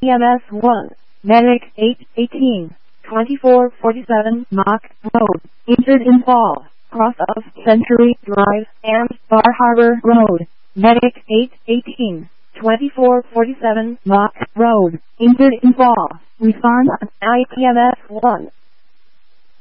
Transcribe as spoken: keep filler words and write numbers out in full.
E M S one, Medic eight eighteen, twenty-four forty-seven Mach Road, injured in fall, cross of Century Drive and Bar Harbor Road. Medic eight eighteen, twenty-four forty-seven Mach Road, injured in fall. Respond on I P M S one.